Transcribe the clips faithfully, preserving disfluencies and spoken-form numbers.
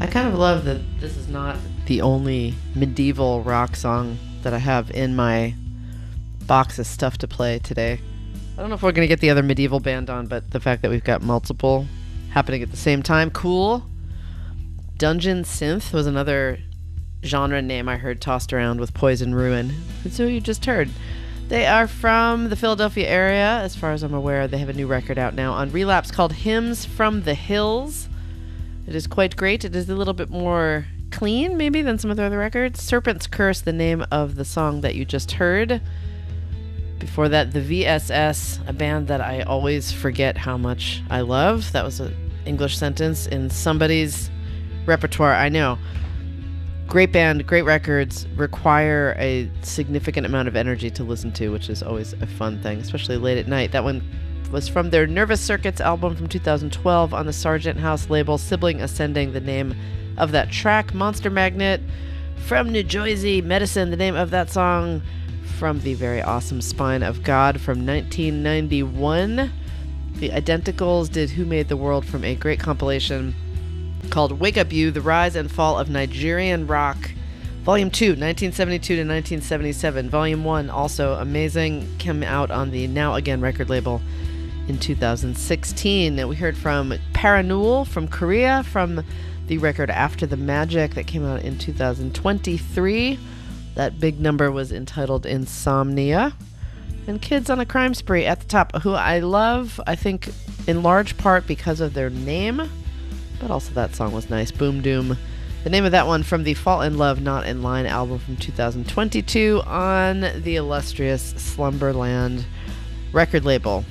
I kind of love that this is not the only medieval rock song that I have in my box of stuff to play today. I don't know if we're going to get the other medieval band on, but the fact that we've got multiple happening at the same time, cool. Dungeon Synth was another genre name I heard tossed around with Poison Ruin. That's who you just heard. They are from the Philadelphia area, as far as I'm aware. They have a new record out now on Relapse called Hymns from the Hills. It is quite great. It is a little bit more clean, maybe, than some of their other records. Serpent's Curse, the name of the song that you just heard. Before that, the V S S, a band that I always forget how much I love. That was an English sentence in somebody's repertoire, I know. Great band, great records, require a significant amount of energy to listen to, which is always a fun thing, especially late at night. That one was from their Nervous Circuits album from two thousand twelve on the Sargent House label, Sibling Ascending, the name of that track. Monster Magnet from New Jersey, Medicine, the name of that song from the very awesome Spine of God from nineteen ninety-one. The Identicals did Who Made the World from a great compilation called Wake Up You, The Rise and Fall of Nigerian Rock, Volume two, nineteen seventy-two to nineteen seventy-seven. Volume one, also amazing, came out on the Now Again record label in two thousand sixteen. We heard from Parannoul from Korea from the record After the Magic that came out in two thousand twenty-three. That big number was entitled Insomnia. And Kids on a Crime Spree at the top, who I love, I think, in large part because of their name, but also that song was nice, Boom Doom. The name of that one from the Fall in Love, Not in Line album from two thousand twenty-two on the illustrious Slumberland record label.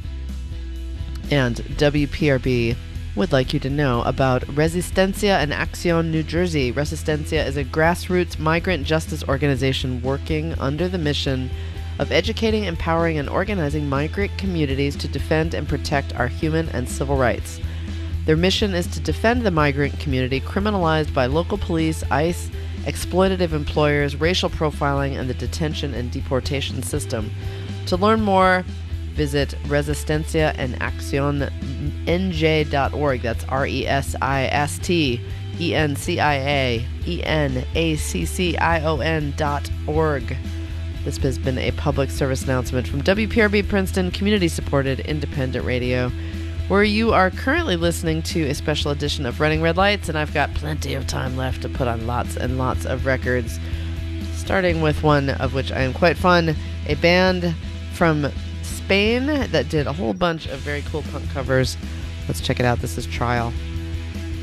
And W P R B would like you to know about Resistencia en Acción New Jersey. Resistencia is a grassroots migrant justice organization working under the mission of educating, empowering, and organizing migrant communities to defend and protect our human and civil rights. Their mission is to defend the migrant community criminalized by local police, ICE, exploitative employers, racial profiling, and the detention and deportation system. To learn more, visit resistencia en acción n j dot org. That's R E S I S T E N C I A E N A C C I O N dot org. This has been a public service announcement from W P R B Princeton, community-supported independent radio, where you are currently listening to a special edition of Running Red Lights, and I've got plenty of time left to put on lots and lots of records, starting with one of which I am quite fond, a band from Spain that did a whole bunch of very cool punk covers. Let's check it out. This is Trial.